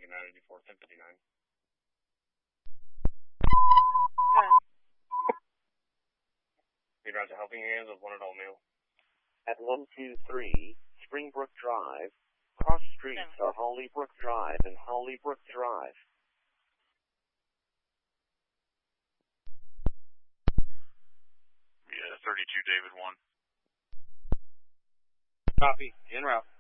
looking at 84, 1059. Lead route to Helping Hands with one adult male. At 123 Springbrook Drive, cross streets are Hollybrook Drive and Hollybrook Drive. Yeah, 32 David 1. Copy. En route.